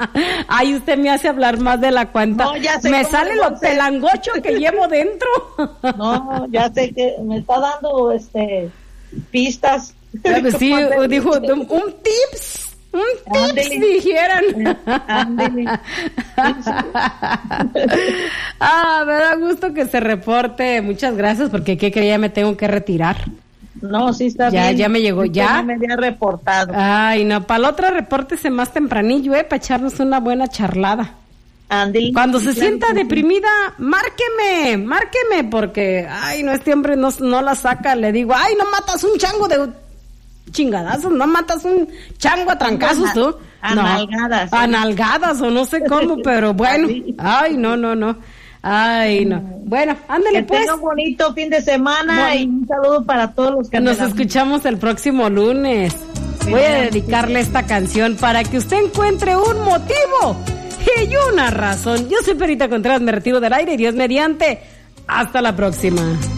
Ay, usted me hace hablar más de la cuenta. No, ya sé. Me sale lo pelangocho que llevo dentro. No, ya sé que me está dando pistas. Sí, dijo un tips. Dijeran. Me da gusto que se reporte. Muchas gracias, porque ¿qué creía? Me tengo que retirar. No, sí está bien. Ya me llegó, ya. Me había reportado. Ay, no, para la otra repórtese más tempranillo, para echarnos una buena charlada. Andy, cuando se sienta deprimida, márqueme, porque, ay, no, este hombre no la saca. Le digo, ay, no matas un chango de chingadazos, no matas un chango a trancazos, tú. Analgadas. No, analgadas, o no sé cómo, pero bueno. Ay, no. Ay, no. Bueno, ándale pues. Que tenga un bonito fin de semana y un saludo para todos los que nos escuchamos el próximo lunes. Voy a dedicarle esta canción para que usted encuentre un motivo y una razón. Yo soy Perita Contreras, me retiro del aire y Dios mediante. Hasta la próxima.